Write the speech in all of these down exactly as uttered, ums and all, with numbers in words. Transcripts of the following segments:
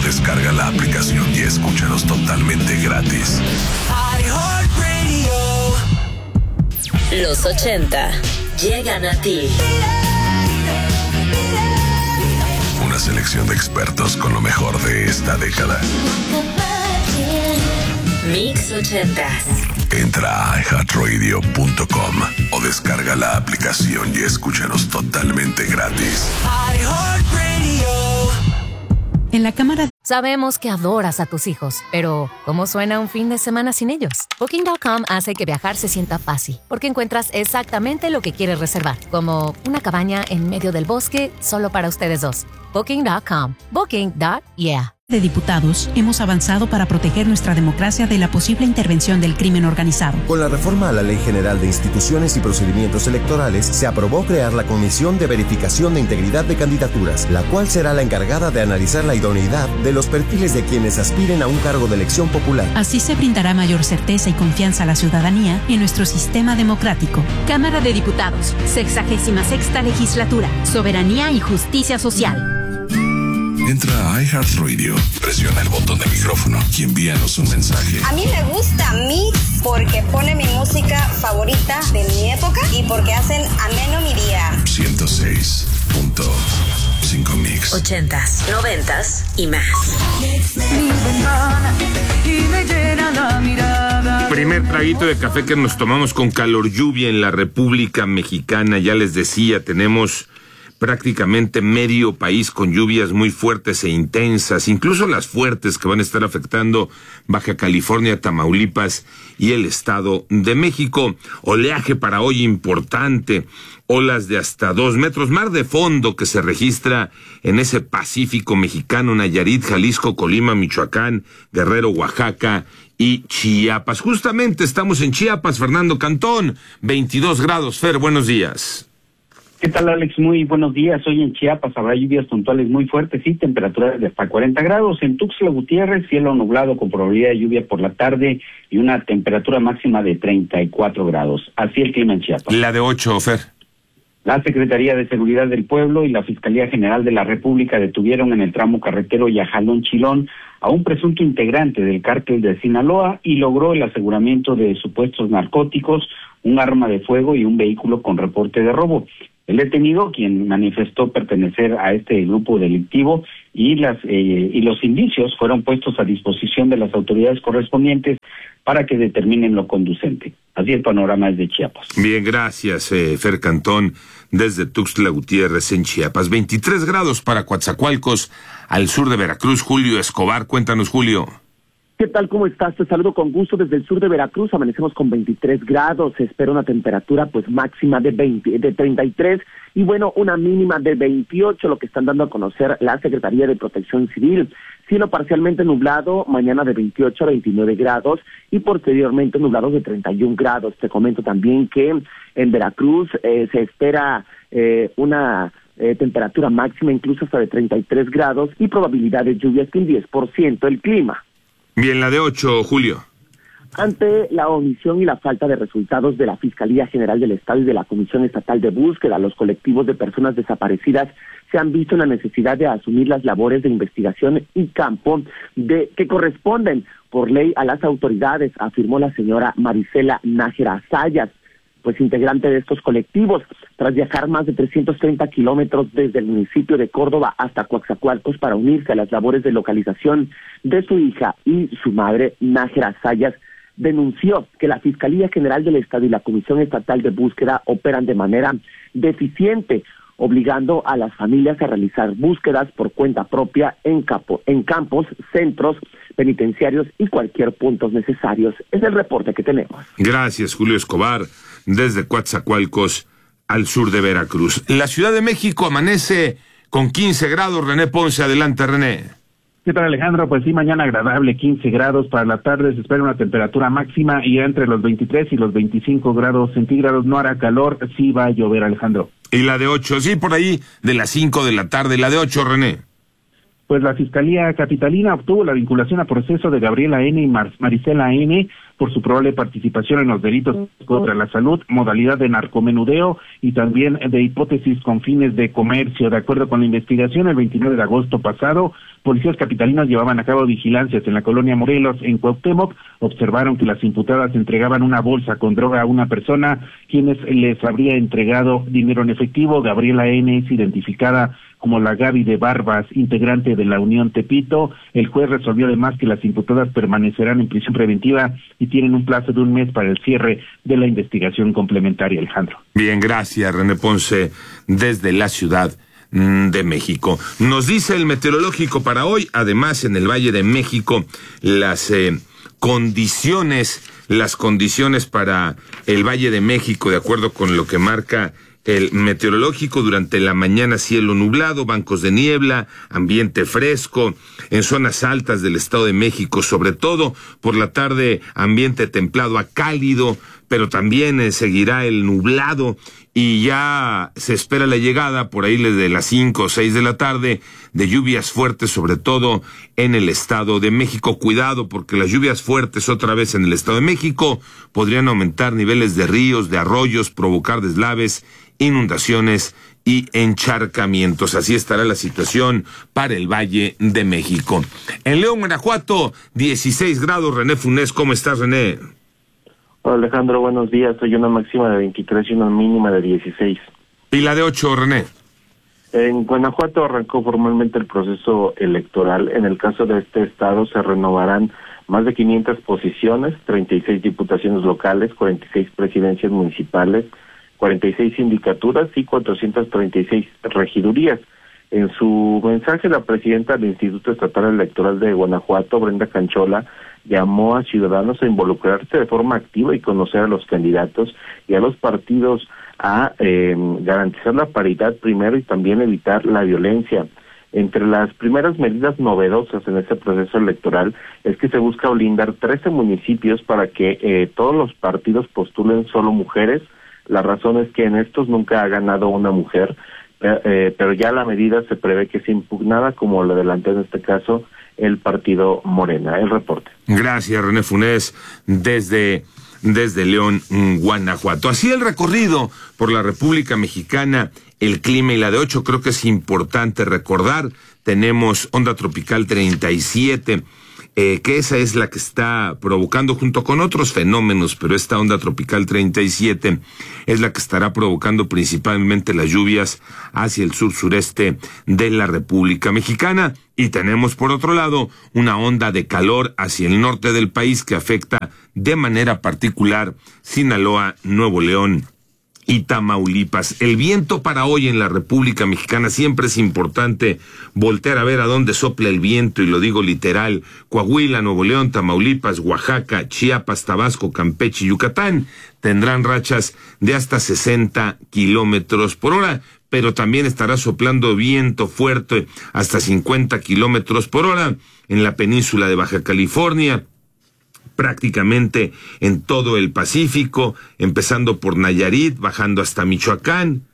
descarga la aplicación y escúchanos totalmente gratis. Los ochenta llegan a ti. Una selección de expertos con lo mejor de esta década. Mix ochentas. Entra a i heart radio punto com o descarga la aplicación y escúchanos totalmente gratis. En la cámara. Sabemos que adoras a tus hijos, pero ¿cómo suena un fin de semana sin ellos? Booking punto com hace que viajar se sienta fácil, porque encuentras exactamente lo que quieres reservar, como una cabaña en medio del bosque solo para ustedes dos. Booking punto com. Booking. Yeah. De diputados, hemos avanzado para proteger nuestra democracia de la posible intervención del crimen organizado. Con la reforma a la Ley General de Instituciones y Procedimientos Electorales, se aprobó crear la Comisión de Verificación de Integridad de Candidaturas, la cual será la encargada de analizar la idoneidad de los perfiles de quienes aspiren a un cargo de elección popular. Así se brindará mayor certeza y confianza a la ciudadanía en nuestro sistema democrático. Cámara de Diputados, sexagésima sexta legislatura, soberanía y justicia social. Entra a iHeartRadio, presiona el botón de micrófono y envíanos un mensaje. A mí me gusta Mix porque pone mi música favorita de mi época y porque hacen ameno mi día. ciento seis punto cinco Mix. Ochentas, noventas y más. Primer traguito de café que nos tomamos con calor lluvia en la República Mexicana. Ya les decía, tenemos prácticamente medio país con lluvias muy fuertes e intensas, incluso las fuertes que van a estar afectando Baja California, Tamaulipas y el Estado de México. Oleaje para hoy importante, olas de hasta dos metros, mar de fondo que se registra en ese Pacífico mexicano, Nayarit, Jalisco, Colima, Michoacán, Guerrero, Oaxaca y Chiapas. Justamente estamos en Chiapas, Fernando Cantón, veintidós grados. Fer, buenos días. ¿Qué tal, Alex? Muy buenos días. Hoy en Chiapas habrá lluvias puntuales muy fuertes y temperaturas de hasta cuarenta grados. En Tuxtla Gutiérrez, cielo nublado con probabilidad de lluvia por la tarde y una temperatura máxima de treinta y cuatro grados. Así el clima en Chiapas. La de ocho, Fer. La Secretaría de Seguridad del Pueblo y la Fiscalía General de la República detuvieron en el tramo carretero Yajalón-Chilón a un presunto integrante del cártel de Sinaloa y logró el aseguramiento de supuestos narcóticos, un arma de fuego y un vehículo con reporte de robo. El detenido, quien manifestó pertenecer a este grupo delictivo, y las eh, y los indicios fueron puestos a disposición de las autoridades correspondientes para que determinen lo conducente. Así el panorama es de Chiapas. Bien, gracias, eh, Fer Cantón, desde Tuxtla Gutiérrez en Chiapas. veintitrés grados para Coatzacoalcos, al sur de Veracruz. Julio Escobar, cuéntanos, Julio. ¿Qué tal? ¿Cómo estás? Te saludo con gusto desde el sur de Veracruz. Amanecemos con veintitrés grados. Se espera una temperatura pues máxima de veinte, de treinta y tres y bueno, una mínima de veintiocho, lo que están dando a conocer la Secretaría de Protección Civil. Cielo parcialmente nublado, mañana de veintiocho a veintinueve grados y posteriormente nublados de treinta y un grados. Te comento también que en Veracruz eh, se espera eh, una eh, temperatura máxima incluso hasta de treinta y tres grados y probabilidad de lluvias del diez por ciento. El clima. Bien, la de ocho, Julio. Ante la omisión y la falta de resultados de la Fiscalía General del Estado y de la Comisión Estatal de Búsqueda, los colectivos de personas desaparecidas se han visto en la necesidad de asumir las labores de investigación y campo de que corresponden por ley a las autoridades, afirmó la señora Marisela Nájera Sayas, pues integrante de estos colectivos, tras viajar más de trescientos treinta kilómetros desde el municipio de Córdoba hasta Coatzacoalcos para unirse a las labores de localización de su hija y su madre. Nájera Sayas denunció que la Fiscalía General del Estado y la Comisión Estatal de Búsqueda operan de manera deficiente, obligando a las familias a realizar búsquedas por cuenta propia en, campo, en campos, centros penitenciarios y cualquier puntos necesarios. Es el reporte que tenemos. Gracias, Julio Escobar, desde Coatzacoalcos, al sur de Veracruz. La Ciudad de México amanece con quince grados. René Ponce, adelante, René. ¿Qué tal, Alejandro? Pues sí, mañana agradable, quince grados. Para la tarde se espera una temperatura máxima y entre los veintitrés y los veinticinco grados centígrados. No hará calor, sí va a llover, Alejandro. Y la de ocho, sí, por ahí de las cinco de la tarde. La de ocho, René. Pues la Fiscalía Capitalina obtuvo la vinculación a proceso de Gabriela N. y Mar- Marisela N. por su probable participación en los delitos contra la salud, modalidad de narcomenudeo y también de hipótesis con fines de comercio. De acuerdo con la investigación, el veintinueve de agosto pasado, policías capitalinos llevaban a cabo vigilancias en la colonia Morelos, en Cuauhtémoc. Observaron que las imputadas entregaban una bolsa con droga a una persona, quienes les habría entregado dinero en efectivo. Gabriela N. es identificada como la Gaby de Barbas, integrante de la Unión Tepito. El juez resolvió además que las imputadas permanecerán en prisión preventiva y tienen un plazo de un mes para el cierre de la investigación complementaria, Alejandro. Bien, gracias, René Ponce, desde la Ciudad de México. Nos dice el meteorológico para hoy, además en el Valle de México, las eh, condiciones, las condiciones para el Valle de México, de acuerdo con lo que marca el meteorológico: durante la mañana cielo nublado, bancos de niebla, ambiente fresco, en zonas altas del Estado de México sobre todo. Por la tarde ambiente templado a cálido, pero también eh, seguirá el nublado y ya se espera la llegada por ahí de las cinco o seis de la tarde de lluvias fuertes, sobre todo en el Estado de México. Cuidado, porque las lluvias fuertes otra vez en el Estado de México podrían aumentar niveles de ríos, de arroyos, provocar deslaves, inundaciones y encharcamientos. Así estará la situación para el Valle de México. En León, Guanajuato, dieciséis grados. René Funes, ¿cómo estás, René? Hola, Alejandro, buenos días. Hay una máxima de veintitrés y una mínima de dieciséis. ¿Y la de ocho, René? En Guanajuato arrancó formalmente el proceso electoral. En el caso de este estado se renovarán más de quinientas posiciones, treinta y seis diputaciones locales, cuarenta y seis presidencias municipales, cuarenta y seis sindicaturas y cuatrocientas treinta y seis regidurías. En su mensaje, la presidenta del Instituto Estatal Electoral de Guanajuato, Brenda Canchola, llamó a ciudadanos a involucrarse de forma activa y conocer a los candidatos y a los partidos a eh, garantizar la paridad primero y también evitar la violencia. Entre las primeras medidas novedosas en este proceso electoral es que se busca blindar trece municipios para que eh, todos los partidos postulen solo mujeres. La razón es que en estos nunca ha ganado una mujer, eh, pero ya la medida se prevé que sea impugnada, como lo adelantó en este caso el partido Morena. El reporte. Gracias, René Funes, desde, desde León, Guanajuato. Así el recorrido por la República Mexicana, el clima y la de ocho. Creo que es importante recordar, tenemos onda tropical treinta y siete, eh, que esa es la que está provocando, junto con otros fenómenos, pero esta onda tropical treinta y siete es la que estará provocando principalmente las lluvias hacia el sur-sureste de la República Mexicana. Y tenemos, por otro lado, una onda de calor hacia el norte del país que afecta de manera particular Sinaloa, Nuevo León y Tamaulipas. El viento para hoy en la República Mexicana, siempre es importante voltear a ver a dónde sopla el viento, y lo digo literal: Coahuila, Nuevo León, Tamaulipas, Oaxaca, Chiapas, Tabasco, Campeche y Yucatán tendrán rachas de hasta sesenta kilómetros por hora, pero también estará soplando viento fuerte hasta cincuenta kilómetros por hora en la península de Baja California, prácticamente en todo el Pacífico, empezando por Nayarit, bajando hasta Michoacán,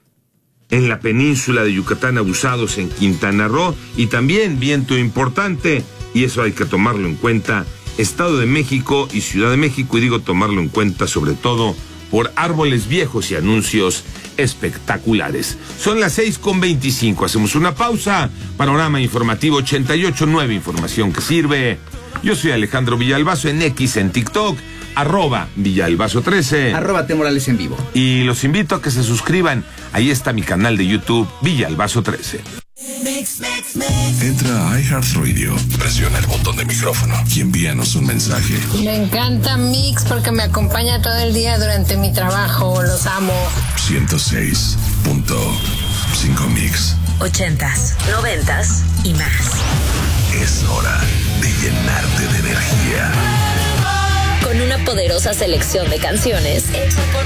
en la península de Yucatán, abusados en Quintana Roo, y también viento importante, y eso hay que tomarlo en cuenta, Estado de México y Ciudad de México, y digo tomarlo en cuenta sobre todo por árboles viejos y anuncios espectaculares. Son las seis con veinticinco, hacemos una pausa. Panorama Informativo ochenta y ocho punto nueve, información que sirve. Yo soy Alejandro Villalbazo, en X, en TikTok, arroba Villalbazo trece. Arroba T Morales en vivo. Y los invito a que se suscriban. Ahí está mi canal de YouTube, Villalbazo trece. Mix, mix, mix. Entra a iHeartRadio, presiona el botón de micrófono y envíanos un mensaje. Me encanta Mix porque me acompaña todo el día durante mi trabajo. Los amo. ciento seis punto cinco Mix. Ochentas, noventas y más. Es hora de llenarte de energía. Con una poderosa selección de canciones hecha por